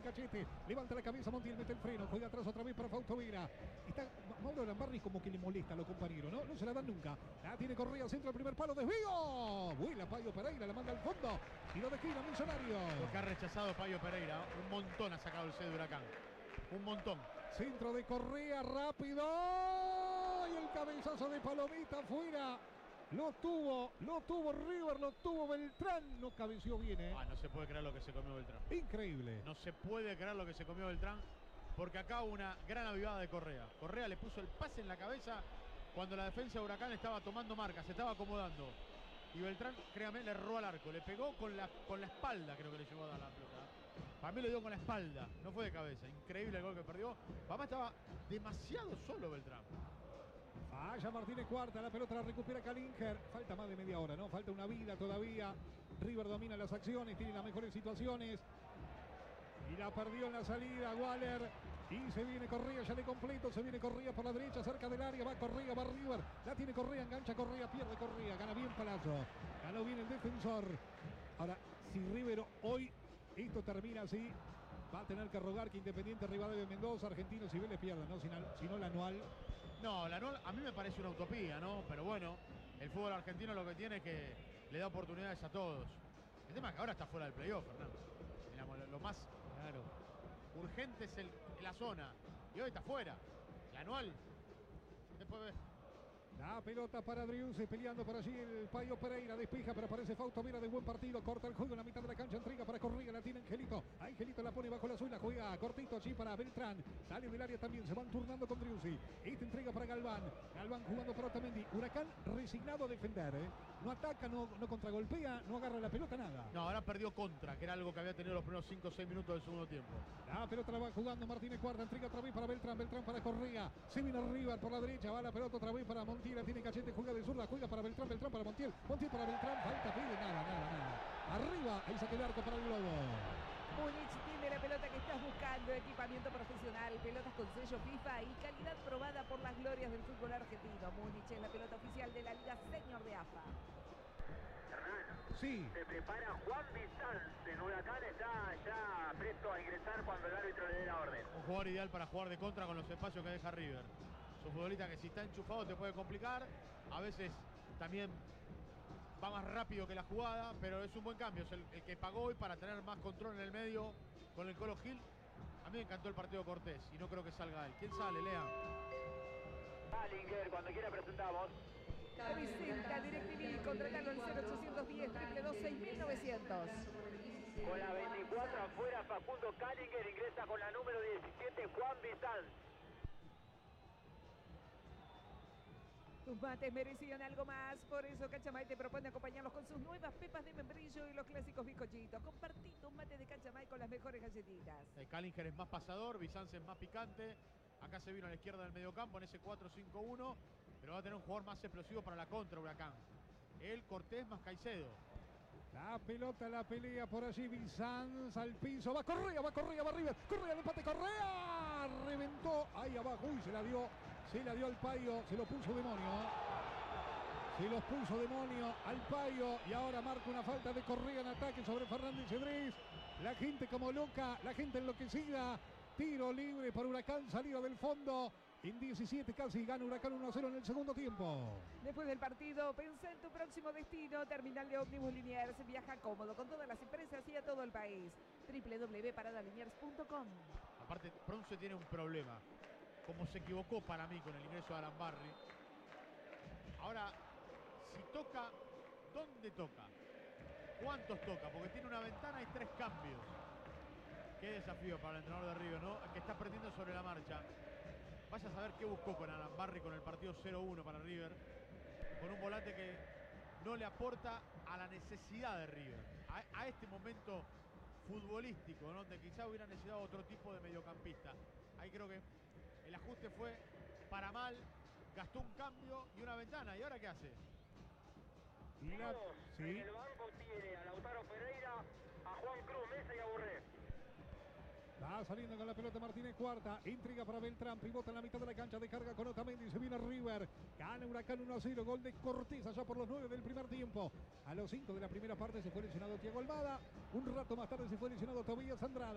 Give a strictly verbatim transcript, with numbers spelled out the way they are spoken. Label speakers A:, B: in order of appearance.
A: cachete, levanta la cabeza, Montiel mete el freno, juega atrás otra vez para Fausto Vera. Está Mauro Arambarri como que le molesta a los compañeros, ¿no? No se la dan nunca. La tiene Correa, centro al primer palo, desvío. Vuela Payo Pereira, la manda al fondo. Y lo desquina Millonario.
B: Lo que ha rechazado Payo Pereira, un montón ha sacado el C de Huracán. Un montón.
A: Centro de Correa, rápido. Y el cabezazo de Palomita afuera. Lo tuvo, lo tuvo River, lo tuvo Beltrán. No cabeció bien, ¿eh?
B: Ah, no se puede creer lo que se comió Beltrán.
A: Increíble.
B: No se puede creer lo que se comió Beltrán. Porque acá hubo una gran avivada de Correa. Correa le puso el pase en la cabeza cuando la defensa de Huracán estaba tomando marca, se estaba acomodando. Y Beltrán, créame, le erró al arco. Le pegó con la, con la espalda, creo que le llevó a dar la pelota. Para mí lo dio con la espalda, no fue de cabeza. Increíble el gol que perdió. Papá estaba demasiado solo Beltrán.
A: Falla Martínez Cuarta, la pelota la recupera Kalinger. Falta más de media hora, ¿no? Falta una vida todavía. River domina las acciones, tiene las mejores situaciones. Y la perdió en la salida Waller. Y se viene Correa, ya de completo. Se viene Correa por la derecha, cerca del área. Va Correa, va River. La tiene Correa, engancha Correa, pierde Correa. Gana bien Palazzo. Ganó bien el defensor. Ahora, si River hoy esto termina así, va a tener que rogar que Independiente, Rivadavia de Mendoza, Argentinos y Vélez pierdan, ¿no? Si no, el anual.
B: No, la anual a mí me parece una utopía, ¿no? Pero bueno, el fútbol argentino lo que tiene es que le da oportunidades a todos. El tema es que ahora está fuera del playoff, Fernando. Digamos, lo, lo más claro, urgente es el, la zona. Y hoy está fuera. La anual. Después ve.
A: La pelota para Driussi, peleando por allí el Payo Pereira, despeja, pero aparece Fausto Vera de buen partido, corta el juego en la mitad de la cancha, entrega para Correa, la tiene Angelito, Angelito la pone bajo la suela, juega cortito allí para Beltrán, sale del área también, se van turnando con Driussi, esta entrega para Galván, Galván jugando para Otamendi, Huracán resignado a defender, ¿eh? No ataca, no, no contragolpea, no agarra la pelota, nada.
B: No, ahora perdió contra, que era algo que había tenido los primeros cinco o seis minutos del segundo tiempo.
A: La pelota la va jugando Martínez Cuarta, entrega otra vez para Beltrán, Beltrán para Correa, se viene River por la derecha, va la pelota otra vez para Montiel, la tiene cachete, juega de zurda, juega para Beltrán, Beltrán para Montiel, Montiel para Beltrán, falta, pide, nada, nada, nada. Arriba, ahí saque de arco para el Globo.
C: Múnich tiene la pelota que estás buscando, equipamiento profesional, pelotas con sello FIFA y calidad probada por las glorias del fútbol argentino. Múnich es la pelota oficial de la Liga Senior de A F A.
D: Hernán,
A: sí.
D: Se prepara Juan Vicente en Huracán, está ya presto a ingresar cuando el árbitro le dé la orden.
B: Un jugador ideal para jugar de contra con los espacios que deja River. Es un futbolista que si está enchufado te puede complicar, a veces también va más rápido que la jugada, pero es un buen cambio, es el, el que pagó hoy para tener más control en el medio con el Colo Gil. A mí me encantó el partido Cortés y no creo que salga él. ¿Quién sale, Lea?
D: Alinger, cuando quiera presentamos.
C: Presenta DirecTV, contratalo al cero ochocientos diez, triple dos, seis mil novecientos.
D: Con la veinticuatro afuera, Facundo Kallinger ingresa con la número diecisiete, Juan Vicente.
C: Tus mates merecían algo más, por eso Cachamay te propone acompañarlos con sus nuevas pepas de membrillo y los clásicos bizcochitos. Compartí tus mates de Cachamay con las mejores galletitas.
B: El Kallinger es más pasador, Bizance es más picante. Acá se vino a la izquierda del mediocampo en ese cuatro cinco uno, pero va a tener un jugador más explosivo para la contra Huracán. El Cortés más Caicedo.
A: La pelota, la pelea por allí, Bizance al piso, va Correa, va Correa, va River, Correa el empate, Correa, reventó ahí abajo y se la dio, se la dio al Payo, se lo puso Demonio, se los puso Demonio al Payo y ahora marca una falta de Correa en ataque sobre Fernández Cedrés, la gente como loca, la gente enloquecida, tiro libre para Huracán, salido del fondo. En diecisiete casi gana Huracán uno a cero en el segundo tiempo.
C: Después del partido, pensá en tu próximo destino. Terminal de ómnibus Liniers. Viaja cómodo con todas las empresas y a todo el país. doble u doble u doble u punto parada liniers punto com.
B: Aparte, Pronce tiene un problema. Como se equivocó para mí con el ingreso de Arambarri. Ahora, si toca, ¿dónde toca? ¿Cuántos toca? Porque tiene una ventana y tres cambios. Qué desafío para el entrenador de River, ¿no? Que está aprendiendo sobre la marcha. Vaya a saber qué buscó con Arambarri con el partido cero uno para River. Con un volante que no le aporta a la necesidad de River. A, a este momento futbolístico, ¿no? Donde quizá hubiera necesitado otro tipo de mediocampista. Ahí creo que el ajuste fue para mal. Gastó un cambio y una ventana. ¿Y ahora qué hace?
A: Y la...
D: sí. En el banco tiene a Lautaro Pereira, a Juan Cruz, Mesa y a Burré.
A: Va saliendo con la pelota Martínez Cuarta. Intriga para Beltrán. Pivota en la mitad de la cancha. Descarga con Otamendi. Se viene River. Gana Huracán uno a cero. Gol de Cortés allá por los nueve del primer tiempo. A los cinco de la primera parte se fue lesionado Thiago Almada. Un rato más tarde se fue lesionado Tobías Andrade.